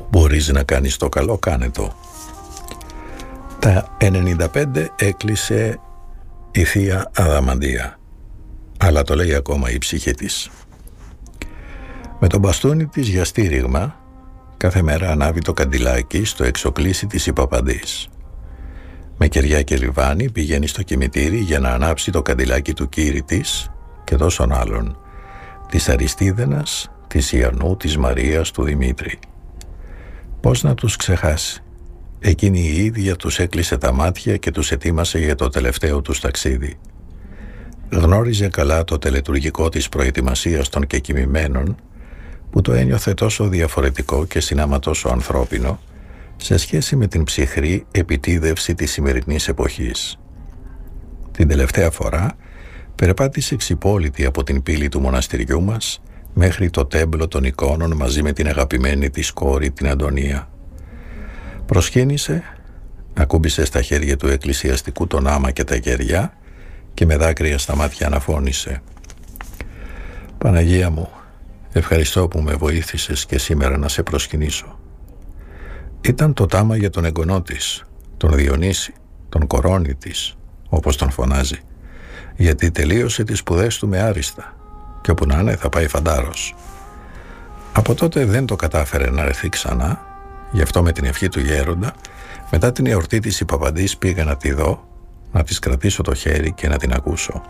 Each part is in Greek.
Μπορείς να κάνεις το καλό, κάνε το. Τα 95 έκλεισε η θεία Αδαμαντία, αλλά το λέει ακόμα η ψυχή της. Με τον μπαστούνι της για στήριγμα, κάθε μέρα ανάβει το καντιλάκι στο εξοκλήσι της Ιππαπαντής. Με κεριά και λιβάνι πηγαίνει στο κημητήρι για να ανάψει το καντιλάκι του κύρι της και τόσων άλλων, της Αριστίδενας, της Ιαννού, της Μαρίας, του Δημήτρη. Πώς να τους ξεχάσει? Εκείνη η ίδια τους έκλεισε τα μάτια και τους ετοίμασε για το τελευταίο τους ταξίδι. Γνώριζε καλά το τελετουργικό της προετοιμασίας των κεκοιμημένων, που το ένιωθε τόσο διαφορετικό και συνάμα τόσο ανθρώπινο σε σχέση με την ψυχρή επιτίδευση της σημερινής εποχής. Την τελευταία φορά περπάτησε ξυπόλυτη από την πύλη του μοναστηριού μας μέχρι το τέμπλο των εικόνων μαζί με την αγαπημένη της κόρη, την Αντωνία. Προσκύνησε, ακούμπησε στα χέρια του εκκλησιαστικού τον άμα και τα κεριά και με δάκρυα στα μάτια αναφώνησε: «Παναγία μου, ευχαριστώ που με βοήθησες και σήμερα να σε προσκυνήσω». Ήταν το τάμα για τον εγγονό της, τον Διονύση, τον κορώνη της, όπως τον φωνάζει, γιατί τελείωσε τις σπουδές του με άριστα και όπου να είναι θα πάει φαντάρος. Από τότε δεν το κατάφερε να έρθει ξανά, γι' αυτό με την ευχή του γέροντα, μετά την εορτή της Ιππαπαντής πήγα να τη δω, να της κρατήσω το χέρι και να την ακούσω.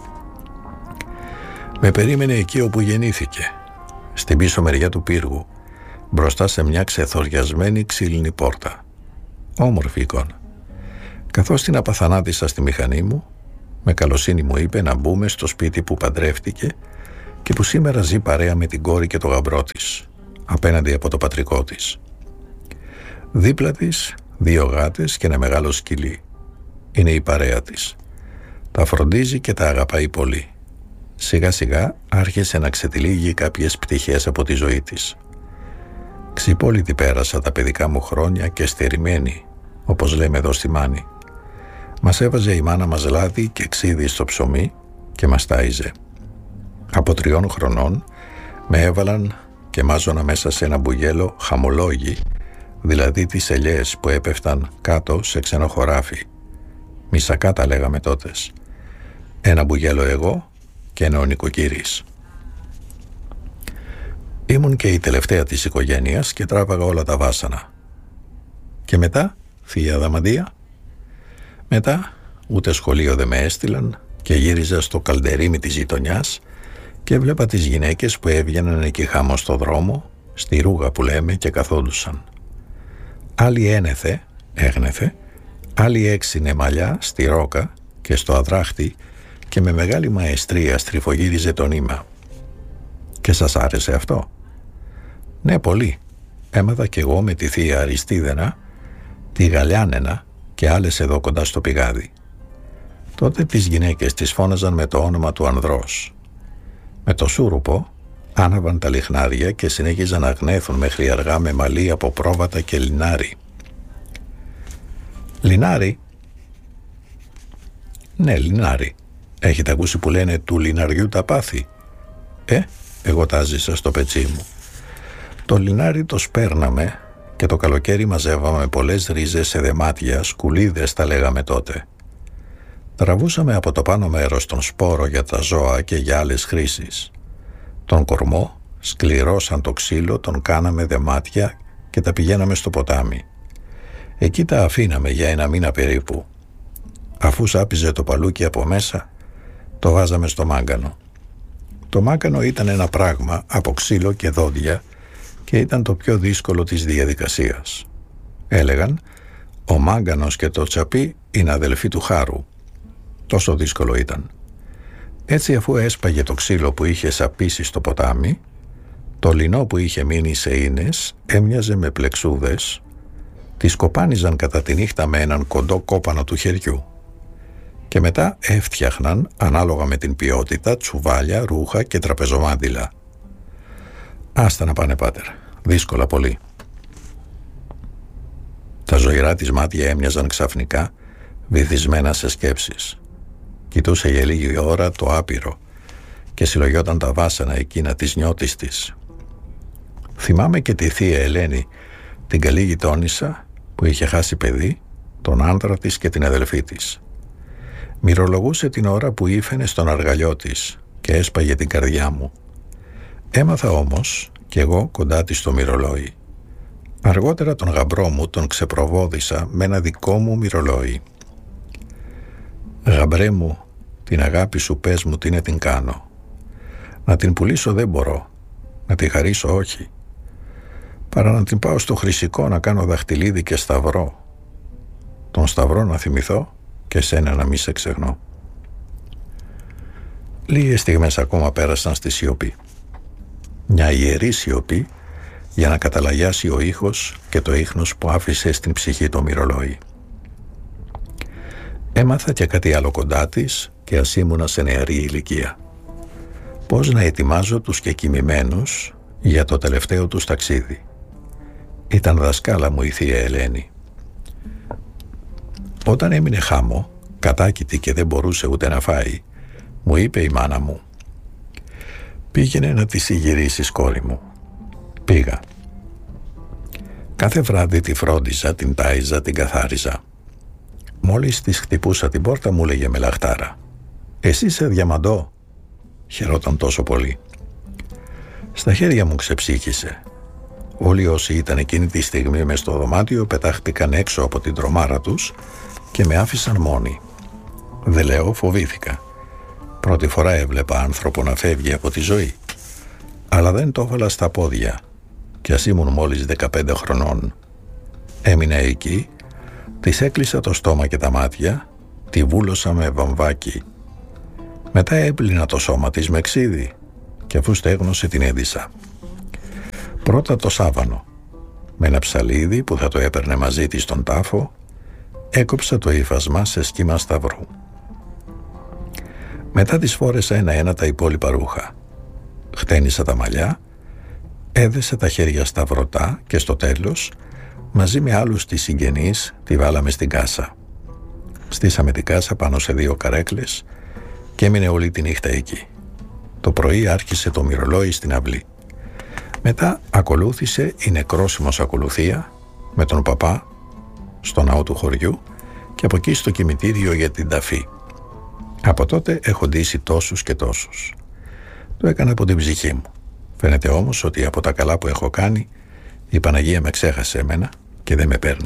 Με περίμενε εκεί όπου γεννήθηκε, στην πίσω μεριά του πύργου, μπροστά σε μια ξεθοριασμένη ξύλινη πόρτα. Όμορφη εικόνα. Καθώς την απαθανάτησα στη μηχανή μου, με καλοσύνη μου είπε να μπούμε στο σπίτι που παντρεύτηκε και που σήμερα ζει παρέα με την κόρη και το γαμπρό της, απέναντι από το πατρικό της. Δίπλα της 2 γάτες και ένα μεγάλο σκυλί. Είναι η παρέα της. Τα φροντίζει και τα αγαπάει πολύ. Σιγά σιγά άρχισε να ξετυλίγει κάποιες πτυχές από τη ζωή της. Ξυπόλυτη πέρασα τα παιδικά μου χρόνια και στερημένη, όπως λέμε εδώ στη Μάνη. Μας έβαζε η μάνα μας λάδι και ξύδι στο ψωμί και μας τάιζε. Από 3 χρονών με έβαλαν και μάζωνα μέσα σε ένα μπουγέλο χαμολόγι, δηλαδή τις ελιές που έπεφταν κάτω σε ξένο χωράφι. Μισακά τα λέγαμε τότες. Ένα μπουγέλο εγώ και ένα ο νοικοκύρης. Ήμουν και η τελευταία της οικογένειας και τράβαγα όλα τα βάσανα. Και μετά, θεία Αδαμαντία? Μετά, ούτε σχολείο δεν με έστειλαν και γύριζα στο καλντερίμι της γειτονιάς και έβλεπα τις γυναίκες που έβγαιναν εκεί χάμω στο δρόμο, στη ρούγα που λέμε, και καθόντουσαν. Άλλοι έγνεθε, άλλοι έξινε μαλλιά στη ρόκα και στο αδράχτη και με μεγάλη μαεστρία στριφογύριζε το νήμα. Και σας άρεσε αυτό? Ναι, πολύ. Έμαθα κι εγώ με τη θεία Αριστίδενα, τη Γαλιάνενα και άλλες εδώ κοντά στο πηγάδι. Τότε τις γυναίκες τις φώναζαν με το όνομα του ανδρός. Με το σούρουπο άναβαν τα λιχνάδια και συνέχιζαν να γνέθουν μέχρι αργά με μαλλί από πρόβατα και λινάρι. Λινάρι? Ναι, λινάρι. Έχετε ακούσει που λένε του λιναριού τα πάθη? Εγώ τα ζήσα στο πετσί μου. Το λινάρι το σπέρναμε και το καλοκαίρι μαζεύαμε πολλές ρίζες σε δεμάτια, σκουλίδες τα λέγαμε τότε. Τραβούσαμε από το πάνω μέρος τον σπόρο για τα ζώα και για άλλες χρήσεις. Τον κορμό, σκληρό σαν το ξύλο, τον κάναμε δεμάτια και τα πηγαίναμε στο ποτάμι. Εκεί τα αφήναμε για 1 μήνα περίπου. Αφού σάπιζε το παλούκι από μέσα, το βάζαμε στο μάγκανο. Το μάγκανο ήταν ένα πράγμα από ξύλο και δόντια και ήταν το πιο δύσκολο της διαδικασίας. Έλεγαν, ο μάγκανος και το τσαπί είναι αδελφοί του χάρου. Τόσο δύσκολο ήταν. Έτσι, αφού έσπαγε το ξύλο που είχε σαπίσει στο ποτάμι, το λινό που είχε μείνει σε ίνες έμοιαζε με πλεξούδες, τις κοπάνιζαν κατά τη νύχτα με έναν κοντό κόπανο του χεριού. Και μετά έφτιαχναν, ανάλογα με την ποιότητα, τσουβάλια, ρούχα και τραπεζομάντιλα. Άστα να πάνε, πάτερ. Δύσκολα πολύ. Τα ζωηρά της μάτια έμοιαζαν ξαφνικά, βυθισμένα σε σκέψεις. Κοιτούσε για λίγη ώρα το άπειρο και συλλογιόταν τα βάσανα εκείνα της νιώτης της. Θυμάμαι και τη θεία Ελένη την καλή γειτόνισσα που είχε χάσει παιδί, τον άντρα της και την αδελφή της. Μυρολογούσε την ώρα που ήφαινε στον αργαλιό της και έσπαγε την καρδιά μου. Έμαθα όμως κι εγώ κοντά της το μυρολόι. Αργότερα τον γαμπρό μου τον ξεπροβόδησα με ένα δικό μου μυρολόι. «Γαμπρέ μου, την αγάπη σου πες μου τι να την κάνω. Να την πουλήσω δεν μπορώ, να τη χαρίσω όχι. Παρά να την πάω στο Χρυσικό να κάνω δαχτυλίδι και σταυρό. Τον σταυρό να θυμηθώ και σένα να μη σε ξεχνώ». Λίγες στιγμές ακόμα πέρασαν στη σιωπή. Μια ιερή σιωπή για να καταλαγιάσει ο ήχος και το ίχνος που άφησε στην ψυχή το μυρολόι. Έμαθα και κάτι άλλο κοντά της και ας ήμουνα σε νεαρή ηλικία. Πώς να ετοιμάζω τους κεκοιμημένους για το τελευταίο τους ταξίδι. Ήταν δασκάλα μου η θεία Ελένη. Όταν έμεινε χάμω, κατάκητη και δεν μπορούσε ούτε να φάει, μου είπε η μάνα μου: «Πήγαινε να τη συγυρίσεις, κόρη μου». Πήγα. Κάθε βράδυ τη φρόντιζα, την τάιζα, την καθάριζα. Μόλις της χτυπούσα την πόρτα μου λέγε με λαχτάρα: «Εσύ είσαι διαμαντό». Χαιρόταν τόσο πολύ. Στα χέρια μου ξεψύχησε. Όλοι όσοι ήταν εκείνη τη στιγμή μες στο δωμάτιο πετάχτηκαν έξω από την τρομάρα τους και με άφησαν μόνη. Δεν λέω, φοβήθηκα. Πρώτη φορά έβλεπα άνθρωπο να φεύγει από τη ζωή. Αλλά δεν το έβαλα στα πόδια κι ας ήμουν μόλις 15 χρονών. Έμεινα εκεί, της έκλεισα το στόμα και τα μάτια, τη βούλωσα με βαμβάκι. Μετά έπλυνα το σώμα της με ξύδι και αφού στέγνωσε την έδισα. Πρώτα το σάβανο. Με ένα ψαλίδι που θα το έπαιρνε μαζί της στον τάφο, έκοψα το ύφασμα σε σχήμα σταυρού. Μετά της φόρεσα ένα-ένα τα υπόλοιπα ρούχα. Χτένισα τα μαλλιά, έδεσα τα χέρια σταυρωτά και στο τέλος, μαζί με άλλους της συγγενείς, τη βάλαμε στην κάσα. Στήσαμε την κάσα πάνω σε 2 καρέκλες και έμεινε όλη τη νύχτα εκεί. Το πρωί άρχισε το μυρολόι στην αυλή. Μετά ακολούθησε η νεκρόσιμος ακολουθία με τον παπά στο ναό του χωριού και από εκεί στο κημητήριο για την ταφή. Από τότε έχω ντύσει τόσους και τόσους. Το έκανα από την ψυχή μου. Φαίνεται όμως ότι από τα καλά που έχω κάνει η Παναγία με ξέχασε εμένα και δεν με παίρνει.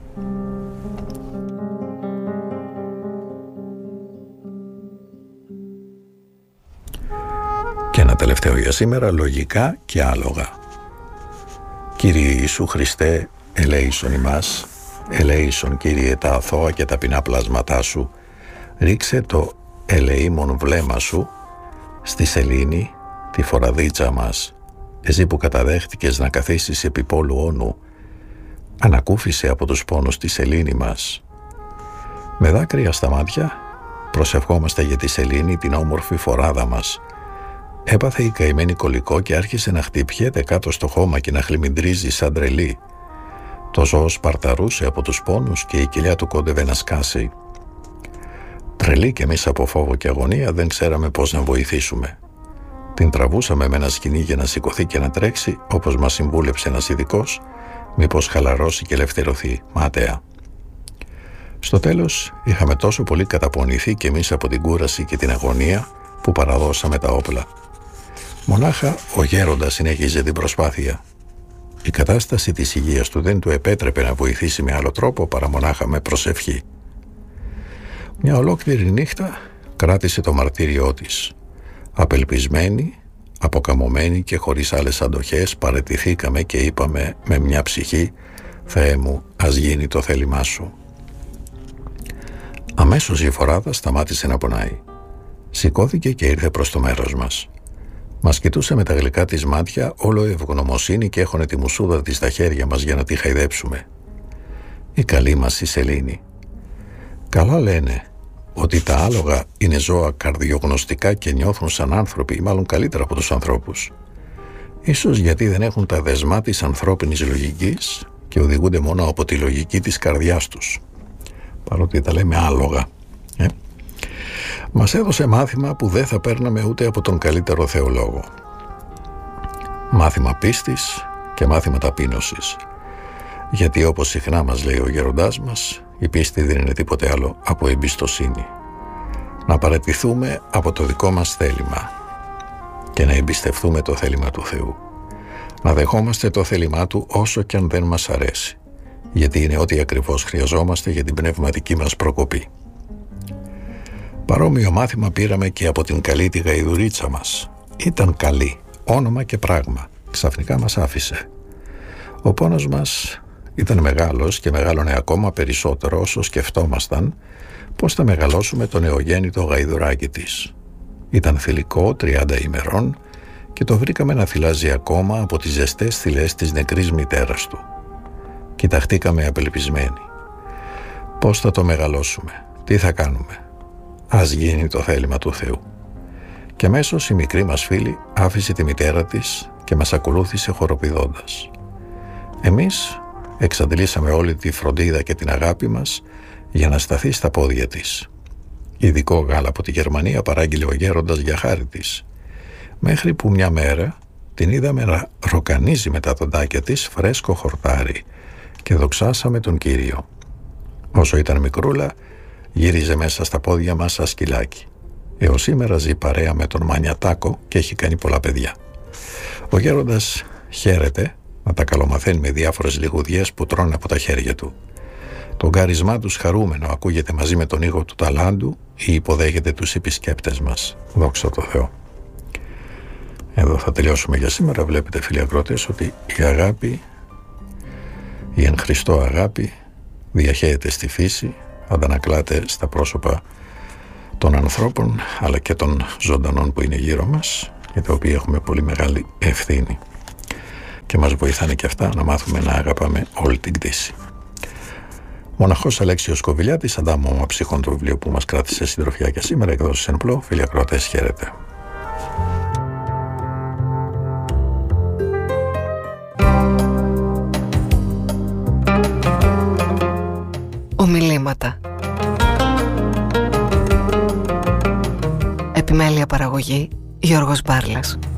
Και ένα τελευταίο για σήμερα, λογικά και άλογα. Κύριε Ιησού Χριστέ, ελέησον ημάς, ελέησον Κύριε τα αθώα και ταπεινά πλάσματά σου, ρίξε το ελεήμον βλέμμα σου στη σελήνη, τη φοραδίτσα μας, εσύ που καταδέχτηκες να καθίσεις επί πόλου όνου, ανακούφισε από τους πόνους τη σελήνη μας. Με δάκρυα στα μάτια προσευχόμαστε για τη σελήνη, την όμορφη φοράδα μας. Έπαθε η καημένη κολλικό και άρχισε να χτυπιέται κάτω στο χώμα και να χλιμιντρίζει σαν τρελή. Το ζώο σπαρταρούσε από τους πόνους και η κοιλιά του κόντευε να σκάσει. Τρελή κι εμείς από φόβο και αγωνία δεν ξέραμε πώς να βοηθήσουμε. Την τραβούσαμε με ένα σκοινί για να σηκωθεί και να τρέξει, όπως μας συμβούλεψε ένας ειδικός, μήπως χαλαρώσει και ελευθερωθεί μάταια. Στο τέλος είχαμε τόσο πολύ καταπονηθεί κι εμείς από την κούραση και την αγωνία που παραδώσαμε τα όπλα. Μονάχα ο γέροντας συνέχιζε την προσπάθεια. Η κατάσταση της υγείας του δεν του επέτρεπε να βοηθήσει με άλλο τρόπο παρά μονάχα με προσευχή. Μια ολόκληρη νύχτα κράτησε το μαρτύριό της. Απελπισμένοι, αποκαμωμένοι και χωρίς άλλες αντοχές παραιτηθήκαμε και είπαμε με μια ψυχή «Θεέ μου, ας γίνει το θέλημά σου». Αμέσως η φοράδα σταμάτησε να πονάει. Σηκώθηκε και ήρθε προς το μέρος μας. Μας κοιτούσε με τα γλυκά της μάτια, όλο ευγνωμοσύνη και έχωνε τη μουσούδα της στα χέρια μας για να τη χαϊδέψουμε. Η καλή μας η σελήνη. Καλά λένε ότι τα άλογα είναι ζώα καρδιογνωστικά και νιώθουν σαν άνθρωποι, ή μάλλον καλύτερα από τους ανθρώπους. Ίσως γιατί δεν έχουν τα δεσμά της ανθρώπινης λογικής και οδηγούνται μόνο από τη λογική της καρδιάς τους. Παρότι τα λέμε άλογα. Μας έδωσε μάθημα που δεν θα παίρναμε ούτε από τον καλύτερο θεολόγο. Μάθημα πίστης και μάθημα ταπείνωσης. Γιατί όπως συχνά μας λέει ο γέροντάς μας, η πίστη δεν είναι τίποτε άλλο από εμπιστοσύνη. Να παραιτηθούμε από το δικό μας θέλημα και να εμπιστευτούμε το θέλημα του Θεού. Να δεχόμαστε το θέλημά Του όσο και αν δεν μας αρέσει, γιατί είναι ό,τι ακριβώς χρειαζόμαστε για την πνευματική μας προκοπή. Παρόμοιο μάθημα πήραμε και από την καλή τη γαϊδουρίτσα μας. Ήταν καλή, όνομα και πράγμα. Ξαφνικά μας άφησε. Ο πόνος μας ήταν μεγάλος και μεγάλωνε ακόμα περισσότερο όσο σκεφτόμασταν πώς θα μεγαλώσουμε το νεογέννητο γαϊδουράκι της. Ήταν θηλυκό 30 ημερών και το βρήκαμε να θυλάζει ακόμα από τις ζεστές θυλές της νεκρής μητέρας του. Κοιταχτήκαμε απελπισμένοι. Πώς θα το μεγαλώσουμε, τι θα κάνουμε? Ας γίνει το θέλημα του Θεού. Και αμέσως η μικρή μας φίλη άφησε τη μητέρα της και μας ακολούθησε χοροπηδώντας. Εμείς εξαντλήσαμε όλη τη φροντίδα και την αγάπη μας για να σταθεί στα πόδια της. Ειδικό γάλα από τη Γερμανία παράγγειλε ο γέροντας για χάρη της, μέχρι που μια μέρα την είδαμε να ροκανίζει με τα δοντάκια της φρέσκο χορτάρι και δοξάσαμε τον Κύριο. Όσο ήταν μικρούλα, γύριζε μέσα στα πόδια μας σαν σκυλάκι. Έως σήμερα ζει παρέα με τον Μανιατάκο και έχει κάνει πολλά παιδιά. Ο γέροντας χαίρεται να τα καλομαθαίνει με διάφορες λιγουδιές που τρώνε από τα χέρια του. Το γκάρισμά τους χαρούμενο ακούγεται μαζί με τον ήχο του ταλάντου ή υποδέχεται τους επισκέπτες μας. Δόξα τω Θεώ. Εδώ θα τελειώσουμε για σήμερα. Βλέπετε, φίλοι ακρότες, ότι η αγάπη, η εν Χριστώ αγάπη, διαχέεται στη φύση, αντανακλάται στα πρόσωπα των ανθρώπων αλλά και των ζωντανών που είναι γύρω μας, για τα οποία έχουμε πολύ μεγάλη ευθύνη και μας βοηθάνε και αυτά να μάθουμε να αγαπάμε όλη την κτήση. Μοναχός Αλέξιος Κοβιλιάτης, Αντάμωμα ψυχών, το βιβλίο που μας κράτησε συντροφιά και σήμερα, εκδόσεις Ενπλό. Φίλοι ακροατές, χαίρετε. Ομιλήματα. Επιμέλεια παραγωγή Γιώργος Μπάρλας.